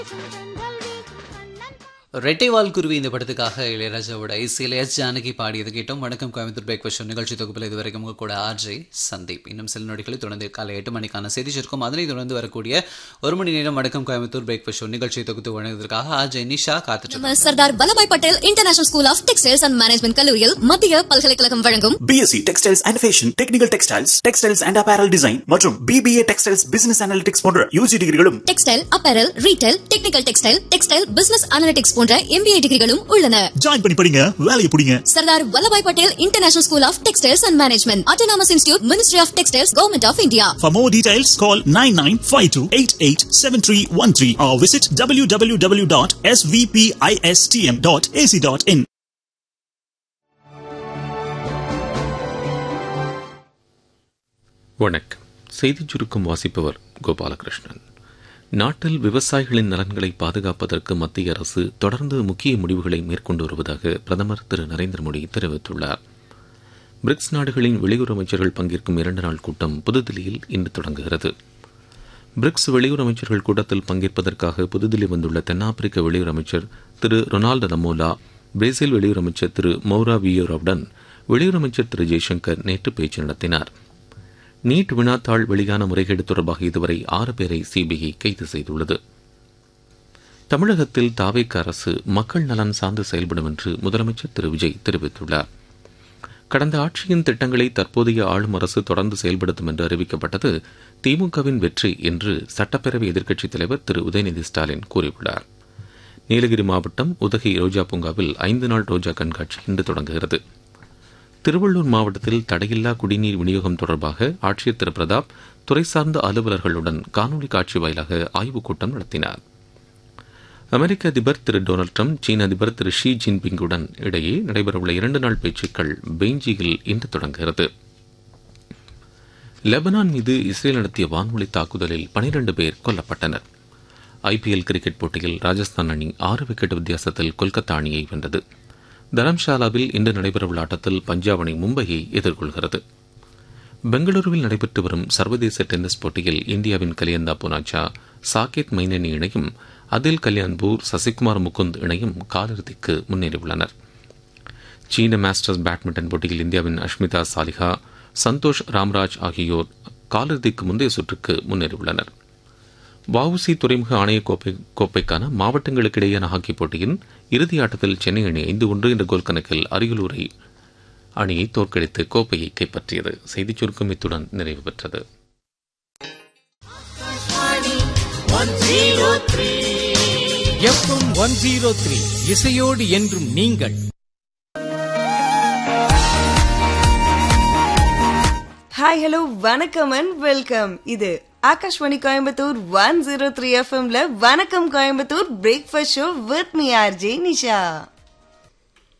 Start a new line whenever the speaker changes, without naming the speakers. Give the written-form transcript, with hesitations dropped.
ரெட்டைவால் குருவி இந்த படத்துக்காக இளையராஜாவோட இசையில எஸ் ஜானகி பாடியது கேட்டோம். வணக்கம் கோயம்புத்தூர் பிரேக்ஃபாஸ்ட் நிகழ்ச்சி தொகுப்பில் இதுவரைக்கும் உங்க கூட ஆர்ஜே சந்தீப். இன்னும் சில நொடிகளை தொடர்ந்து காலை 8 மணிக்கான செய்தி இருக்கும். அதனை தொடர்ந்து வரக்கூடிய 1 மணி நேரம் வணக்கம் கோயம்புத்தூர் பிரேக்ஃபாஸ்ட் நிகழ்ச்சி தொகுத்து வழங்குவதற்காக ஆர்ஜே நிஷா காத்துட்டு.
Sardar Vallabhbhai Patel international school of textiles and management கல்லூரியில் மத்திய பல்கலைக்கழகம் வழங்கும்
BSc textiles and fashion, technical textiles, textiles and apparel design மற்றும் BBA டெக்ஸ்டைல்ஸ் பிசினஸ் அனலிட்டிக்ஸ் போன்ற UG டிகிரிகளும்,
textile, apparel, retail, technical textile, business analytics போன்ற MBA டிகிரிகளும் உள்ளன.
ஜாயின் பண்ணி படிங்க, வேலையை புடிங்க.
Sardar Vallabhbhai Patel international school of textiles and management, autonomous institute, ministry of textiles, government of India.
For more details, call 9952887313 or visit www.svpistm.ac.in.
வணக்கம். செய்திச் சுருக்கம் வாசிப்பவர் கோபாலகிருஷ்ணன். நாட்டில் விவசாயிகளின் நலன்களை பாதுகாப்பதற்கு மத்திய அரசு தொடர்ந்து முக்கிய முடிவுகளை மேற்கொண்டு வருவதாக பிரதமர் திரு நரேந்திர மோடி தெரிவித்துள்ளார். பிரிக்ஸ் நாடுகளின் வெளியுறவு அமைச்சர்கள் பங்கேற்கும் 2 நாள் கூட்டம் புதுதில்லியில் இன்று தொடங்குகிறது. பிரிக்ஸ் வெளியுறவு அமைச்சர்கள் கூட்டத்தில் பங்கேற்பதற்காக புதுதில்லி வந்துள்ள தென்னாப்பிரிக்க வெளியுறவு அமைச்சர் திரு ரொனால்டு நமோலா, பிரேசில் வெளியுறவு அமைச்சர் திரு மௌரா வியோராவுடன் வெளியுறவு அமைச்சர் திரு ஜெய்சங்கர் நேற்று பேச்சு நடத்தினார். நீட் வினாத்தாள் வெளியான முறைகேடு தொடர்பாக இதுவரை 6 பேரை சிபிஐ கைது செய்துள்ளது. தமிழகத்தில் தாவேக அரசு மக்கள் நலன் சார்ந்து செயல்படும் என்று முதலமைச்சர் திரு விஜய் தெரிவித்துள்ளார். கடந்த ஆட்சியின் திட்டங்களை தற்போதைய ஆளும் அரசு தொடர்ந்து செயல்படுத்தும் என்று அறிவிக்கப்பட்டது திமுகவின் வெற்றி என்று சட்டப்பேரவை எதிர்க்கட்சித் தலைவர் திரு உதயநிதி ஸ்டாலின் கூறியுள்ளார். நீலகிரி மாவட்டம் உதகை ரோஜா பூங்காவில் 5 நாள் ரோஜா கண்காட்சி இன்று தொடங்குகிறது. திருவள்ளூர் மாவட்டத்தில் தடையில்லா குடிநீர் விநியோகம் தொடர்பாக ஆட்சியர் திரு பிரதாப் துறை சார்ந்த அலுவலர்களுடன் காணொலி காட்சி வாயிலாக ஆய்வுக் கூட்டம் நடத்தினார். அமெரிக்க அதிபர் திரு டொனால்டு டிரம்ப், சீன அதிபர் திரு ஷி ஜின்பிங்குடன் இடையே நடைபெறவுள்ள 2 நாள் பேச்சுக்கள் பெய்ஜிங்கில் இன்று தொடங்குகிறது. லெபனான் மீது இஸ்ரேல் நடத்திய வான்வழி தாக்குதலில் 12 பேர் கொல்லப்பட்டனர். IPL கிரிக்கெட் போட்டியில் ராஜஸ்தான் அணி 6 விக்கெட் வித்தியாசத்தில் கொல்கத்தா அணியை வென்றது. தரம்ஷாலாவில் இன்று நடைபெறவுள்ள ஆட்டத்தில் பஞ்சாப் அணி மும்பையை எதிர்கொள்கிறது. பெங்களூருவில் நடைபெற்று வரும் சர்வதேச டென்னிஸ் போட்டியில் இந்தியாவின் கலியந்தா புனாச்சா, சாகேத் மைனேனி இணையும், அதில் கல்யாண்பூர், சசிகுமார் முகுந்த் இணையும் காலிறுதிக்கு முன்னேறியுள்ளனர். சீன மாஸ்டர்ஸ் பேட்மிண்டன் போட்டியில் இந்தியாவின் அஷ்மிதா சாலிஹா, சந்தோஷ் ராம்ராஜ் ஆகியோர் காலிறுதிக்கு முந்தைய சுற்றுக்கு முன்னேறியுள்ளனர். வஉசி துறைமுக ஆணைய கோப்பைக்கான மாவட்டங்களுக்கிடையேயான ஹாக்கி போட்டியின் இறுதி ஆட்டத்தில் சென்னை அணி 5-1 என்ற கோல் கணக்கில் அரியலூரை அணியை தோற்கடித்து கோப்பையை கைப்பற்றியது. செய்திச் சுருக்கம் இத்துடன் நிறைவு பெற்றது.
FM 103 இசையோடு என்றும் நீங்கள்.
ஹாய், ஹலோ, வணக்கம் அண்ட் வெல்கம். இது ஆகாஷ்வாணி கோயம்புத்தூர் 103 FMல வணக்கம் Coimbatore breakfast show with me RJ Nisha.